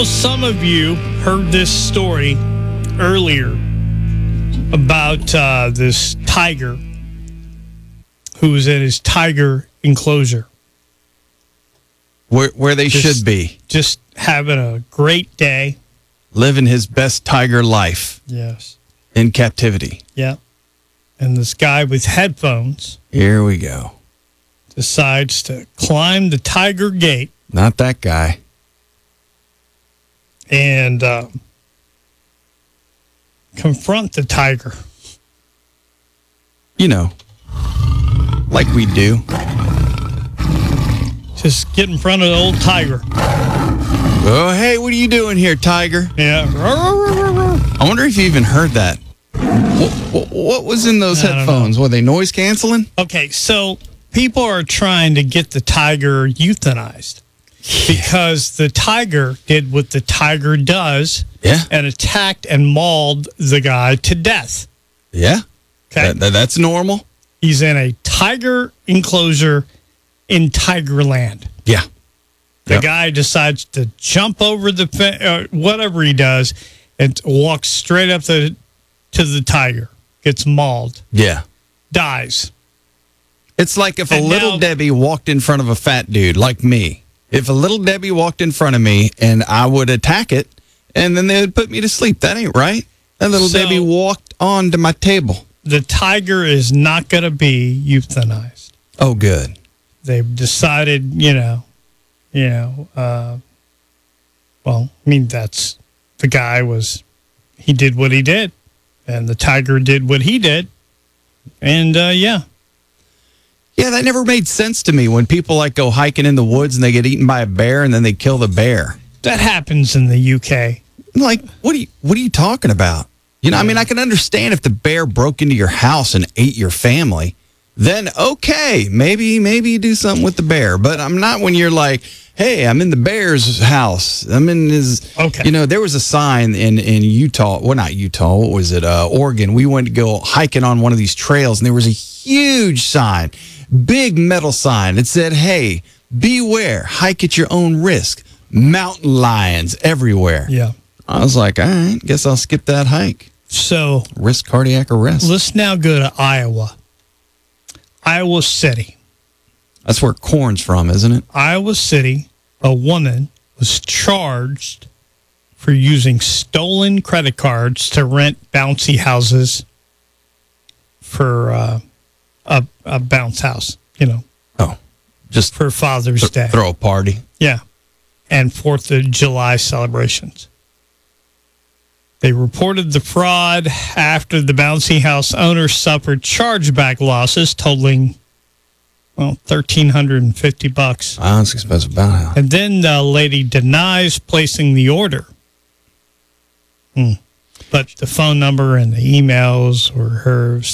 Some of you heard this story earlier about this tiger who was in his tiger enclosure. Where they should be. Just having a great day. Living his best tiger life. Yes. In captivity. Yeah. And this guy with headphones. Here we go. Decides to climb the tiger gate. Not that guy. And confront the tiger. You know, like we do. Just get in front of the old tiger. Oh, hey, what are you doing here, tiger? Yeah. I wonder if you even heard that. What was in those headphones? Were they noise canceling? Okay, so people are trying to get the tiger euthanized because the tiger did what the tiger does and attacked and mauled the guy to death. Yeah. Okay. That's normal. He's in a tiger enclosure in Tigerland. Yeah. The guy decides to jump over the fence, whatever he does, and walks straight up to the tiger. Gets mauled. Yeah. Dies. It's like if a little Debbie walked in front of a fat dude like me. If a little Debbie walked in front of me and I would attack it, and then they would put me to sleep. That ain't right. That little Debbie walked onto my table. The tiger is not going to be euthanized. Oh, good. They've decided, that's the guy he did what he did, and the tiger did what he did, and Yeah, that never made sense to me when people go hiking in the woods and they get eaten by a bear and then they kill the bear. That happens in the UK. Like, what are you talking about? I can understand if the bear broke into your house and ate your family, then okay, maybe you do something with the bear. But I'm not when you're like, hey, I'm in the bear's house. I'm in his. Okay. There was a sign in Utah. Well, not Utah. What was it? Oregon. We went to go hiking on one of these trails, and there was a huge sign, big metal sign. It said, hey, beware, hike at your own risk. Mountain lions everywhere. Yeah. I was like, all right, guess I'll skip that hike. So risk cardiac arrest. Let's now go to Iowa. Iowa City. That's where corn's from, isn't it? Iowa City, a woman was charged for using stolen credit cards to rent bouncy houses for a bounce house, Oh, just for Father's Day. Throw a party. Yeah. And 4th of July celebrations. They reported the fraud after the bouncy house owner suffered chargeback losses totaling, $1,350. Oh, that's expensive bounty house. And then the lady denies placing the order. But the phone number and the emails were hers.